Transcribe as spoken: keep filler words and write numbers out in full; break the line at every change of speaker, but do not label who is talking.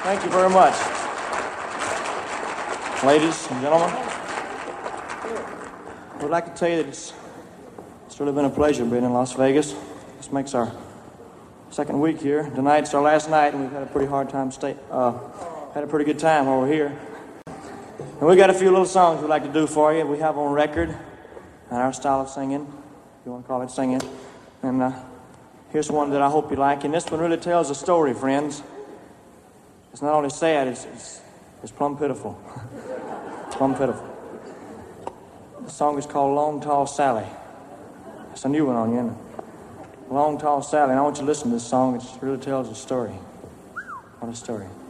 Thank you very much. Ladies and gentlemen, I would like to tell you that it's, it's really been a pleasure being in Las Vegas. This makes our second week here. Tonight's our last night, and we've had a pretty hard time stay, uh, had a pretty good time while we're here. And we got a few little songs we'd like to do for you. We have on record, and our style of singing, if you want to call it singing. And uh, here's one that I hope you like. And this one really tells a story, friends. It's not only sad, it's, it's, it's plumb pitiful. Plumb pitiful. The song is called Long Tall Sally. It's a new one on you, isn't it? Long Tall Sally. And I want you to listen to this song. It really tells a story. What a story.